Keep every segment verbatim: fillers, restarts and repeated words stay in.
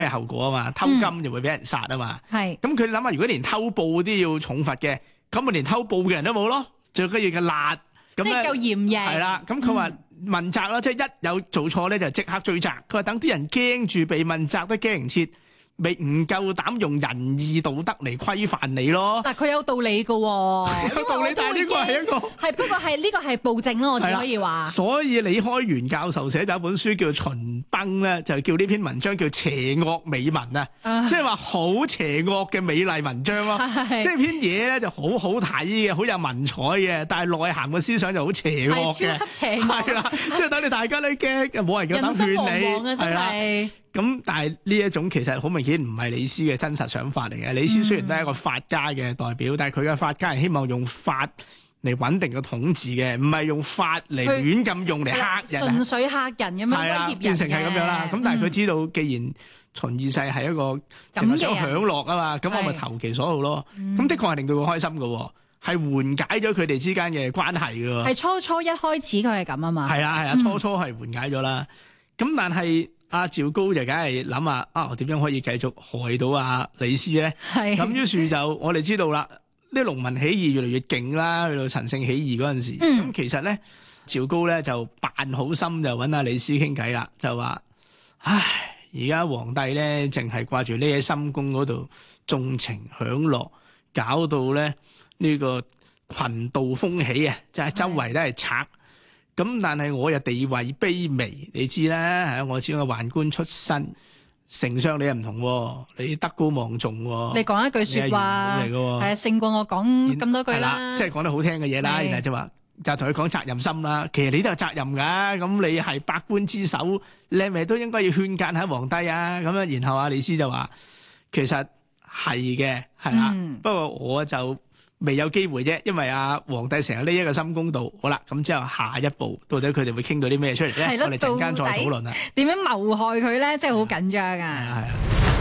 咩後果啊嘛，偷金就會俾人殺啊嘛。 係咁佢諗下，如果連偷布都要重罰嘅，咁咪連偷布嘅人都冇咯。最緊要嘅辣，咁即係夠嚴刑。 係啦，咁佢話問責啦，即係一有做錯咧就即刻追責。佢話等啲人驚住被問責都驚唔切，咪唔夠膽用仁義道德嚟規範你咯。 嗱，佢有道理㗎喎， 有道理，但係呢個係一個係不過係呢個係暴政咯，我只可以話。 所以李開元教授寫咗一本書叫《秦崩》咧，就叫呢篇文章叫邪惡美文啊，即係話好邪惡嘅美麗文章咯。即係篇嘢咧就好好睇嘅，好有文采嘅，但係內涵嘅思想就好邪惡嘅， 超級邪惡。 係啦，即係等你大家都驚，冇人夠膽勸你。 人心惶惶啊，真係。 咁但係呢一種其實好明顯唔係李斯嘅真實想法嚟嘅。李斯雖然都係一個法家嘅代表，嗯、但係佢嘅法家係希望用法嚟穩定個統治嘅，唔係用法嚟亂咁用嚟嚇人， 純粹嚇人咁樣威脅人嘅。 變成係咁樣啦。咁、嗯、但係佢知道，既然秦二世係一個淨係想享樂啊嘛，咁我咪投其所好咯。咁、嗯、的確係令到佢開心嘅，係緩解咗佢哋之間嘅關係嘅。 係初初一開始佢係咁啊嘛。係啊係啊，初初係緩解咗啦。咁、嗯、但係。阿趙高就梗係諗下啊，點樣可以繼續害到阿李斯咧？係咁，於是就我哋知道啦，呢農民起義越嚟越勁啦，去到陳勝起義嗰陣時，咁、嗯、其實咧趙高咧就扮好心就揾阿李斯傾偈啦，就話：唉，而家皇帝咧淨係掛住匿喺深宮嗰度縱情享樂，搞到咧呢個群盜風起啊，即係周圍都係賊。咁但係我又地位卑微，你知啦，我只係個宦官出身，丞相你又唔同，你德高望重， 你講一句說話嚟嘅，係啊，勝過我講咁多句啦， 即係講得好聽嘅嘢啦。然後就話就同佢講責任心啦，其實你都有責任噶，咁你係百官之首，你咪都應該要勸諫下皇帝啊。咁樣，然後阿李斯就話，其實係嘅，係啦，嗯、不過我就。未有機會啫，因為阿皇帝成日匿喺個深宮度。好啦，咁之後下一步到底佢哋會傾到啲咩出嚟咧？我哋陣間再討論啦。 點樣謀害佢咧？真係好緊張啊！ 係啊！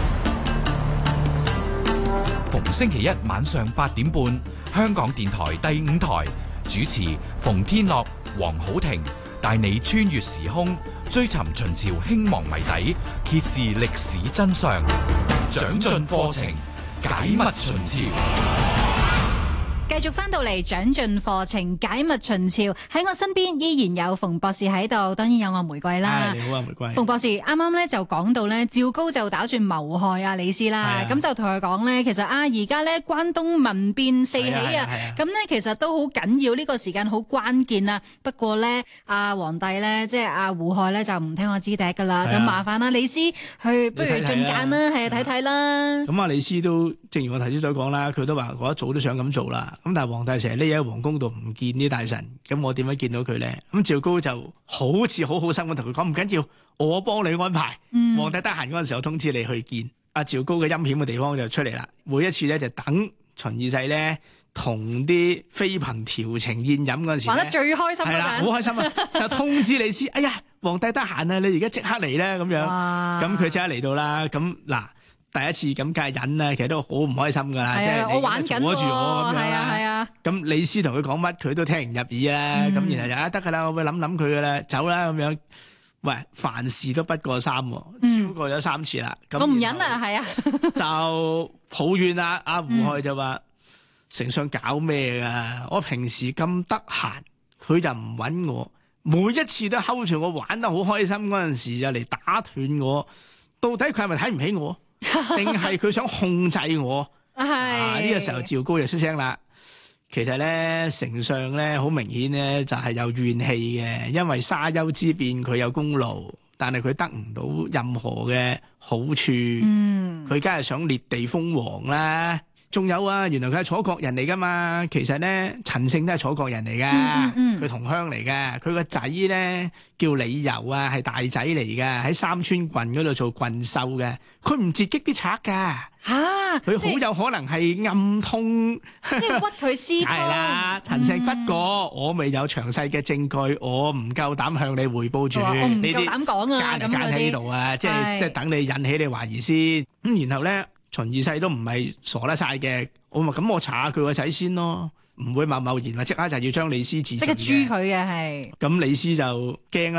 逢星期一晚上八點半，香港電台第五台主持馮天樂、黃好婷帶你穿越時空，追尋秦朝興亡謎底，揭示歷史真相，長進課程，解密秦朝。 繼續翻到嚟長進課程解密秦朝，喺我身邊依然有馮博士喺度，當然有我玫瑰啦。 你好啊，玫瑰。 馮博士啱啱咧就講到咧，趙高就打算謀害阿李斯啦，咁就同佢講咧，其實啊而家咧關東民變四起啊，咁咧其實都好緊要，呢個時間好關鍵啊。不過咧，阿皇帝咧即係阿胡亥咧就唔聽我支笛噶啦，就麻煩阿李斯去不如進諫啦，係啊睇睇啦。 咁阿李斯都正如我頭先所講啦，佢都話我一早都想咁做啦。咁但係皇帝成日匿喺皇宮度唔見啲大臣，咁我點樣見到佢咧？咁趙高就好似好好心咁同佢講，唔緊要，我幫你安排。嗯、皇帝得閒嗰陣時候通知你去見。阿趙高嘅陰險嘅地方就出嚟啦。每一次咧就等秦二世咧同啲妃嬪調情宴飲嗰陣時咧，玩得最開心嗰陣，係啦，好開心啊！就通知李斯，哎呀，皇帝得閒啊，你而家即刻嚟啦咁樣。咁佢即刻嚟到啦。咁嗱。第一次咁梗係忍啦，其實都好唔開心噶啦，即係你阻住我咁樣啦。係啊係啊。咁李斯同佢講乜，佢都聽唔入耳啦。咁、嗯、然後就啊得噶啦，我會諗諗佢噶啦，走啦咁樣。喂，凡事都不過三，嗯、超過咗三次啦。 我唔忍啊，係啊。 就抱怨啊，阿胡亥就話：丞相搞咩噶？我平時咁得閒，佢就唔搵我，每一次都睺住我玩得好開心嗰陣時就嚟打斷我。到底佢係咪睇唔起我？定係佢想控制我？係呢、啊這個時候趙高就出聲啦。其實咧，丞相咧好明顯咧就係有怨氣嘅，因為沙丘之變佢有功勞，但係佢得唔到任何嘅好處。嗯，佢梗係想裂地封王啦。仲有啊，原來佢係楚國人嚟噶嘛。其實咧，陳勝都係楚國人嚟噶，佢、嗯嗯、同鄉嚟噶。佢個仔咧叫李由啊，係大仔嚟噶，喺三川郡嗰度做郡守嘅。佢唔截擊啲賊噶吓，佢好有可能係暗通， 即係屈佢私通。係啦， 陳勝、嗯、不過我未有詳細嘅證據，我唔夠膽向你匯報住。我唔夠膽講啊，咁嗰啲。喺呢度啊，即係即係等你引起你懷疑先。咁然後咧。秦二世都唔係傻得晒嘅，我話咁我查下佢個仔先咯，唔會貿貿然話即刻就要將李斯治罪嘅。即刻誅佢嘅係。咁李斯就驚啦，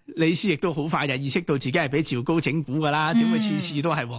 李斯亦都好快就意識到自己係俾趙高整蠱㗎啦，點會次次都係皇